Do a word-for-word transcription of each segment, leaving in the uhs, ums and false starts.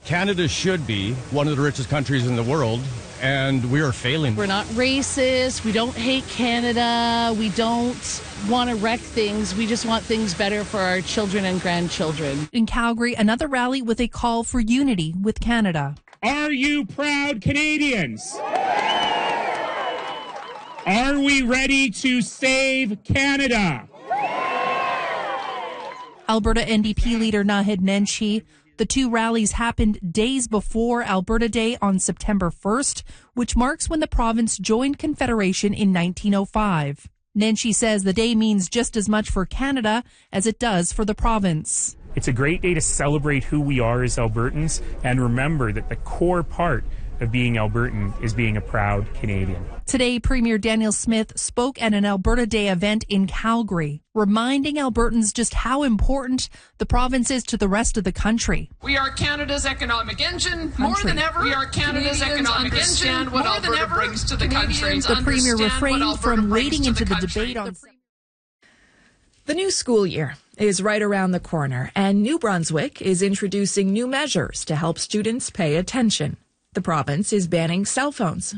Canada should be one of the richest countries in the world, and we are failing. We're not racist. We don't hate Canada. We don't want to wreck things. We just want things better for our children and grandchildren. In Calgary, another rally with a call for unity with Canada. Are you proud Canadians? Are we ready to save Canada? Alberta N D P leader Naheed Nenshi. The two rallies happened days before Alberta Day on September first, which marks when the province joined Confederation in nineteen oh five. Nenshi says the day means just as much for Canada as it does for the province. It's a great day to celebrate who we are as Albertans and remember that the core part of being Albertan is being a proud Canadian. Today, Premier Danielle Smith spoke at an Alberta Day event in Calgary, reminding Albertans just how important the province is to the rest of the country. We are Canada's economic engine. Country. More than ever, we are Canada's Canadians economic engine. What More Alberta than ever, brings to the Canadians country. The Premier refrained from wading into the, the debate on... The new school year is right around the corner, and New Brunswick is introducing new measures to help students pay attention. The province is banning cell phones.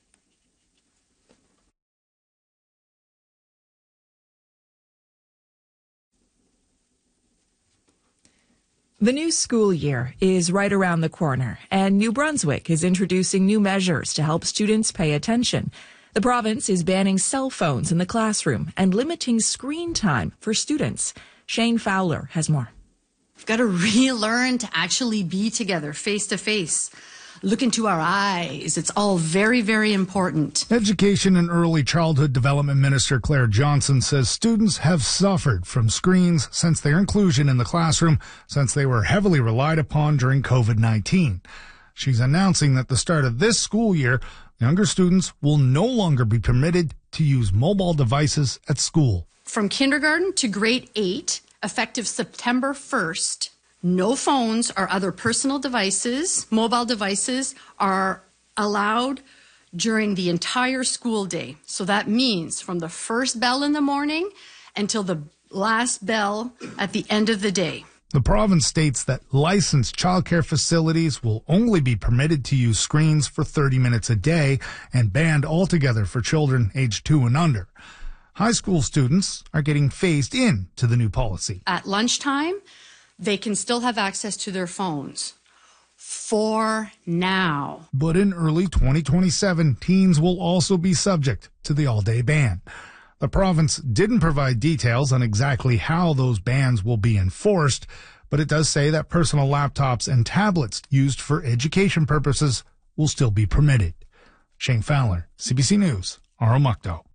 The new school year is right around the corner, and New Brunswick is introducing new measures to help students pay attention. The province is banning cell phones in the classroom and limiting screen time for students. Shane Fowler has more. We've got to relearn to actually be together face to face. Look into our eyes. It's all very, very important. Education and Early Childhood Development Minister Claire Johnson says students have suffered from screens since their inclusion in the classroom, since they were heavily relied upon during COVID nineteen. She's announcing that at the start of this school year, younger students will no longer be permitted to use mobile devices at school. From kindergarten to grade eight, effective September first, no phones or other personal devices, mobile devices, are allowed during the entire school day. So that means from the first bell in the morning until the last bell at the end of the day. The province states that licensed childcare facilities will only be permitted to use screens for thirty minutes a day and banned altogether for children aged two and under. High school students are getting phased in to the new policy. At lunchtime, they can still have access to their phones for now. But in early twenty twenty-seven, teens will also be subject to the all-day ban. The province didn't provide details on exactly how those bans will be enforced, but it does say that personal laptops and tablets used for education purposes will still be permitted. Shane Fowler, C B C News, Arrow Mukto.